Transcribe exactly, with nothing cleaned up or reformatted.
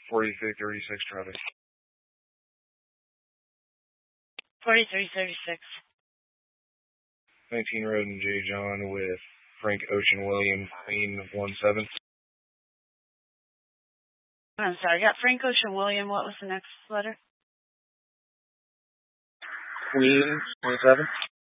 forty-three thirty-six traffic. forty-three thirty-six. nineteen Road and J. John with Frank Ocean William, Queen one seven. I'm sorry, I got Frank Ocean William. What was the next letter? Queen one seven.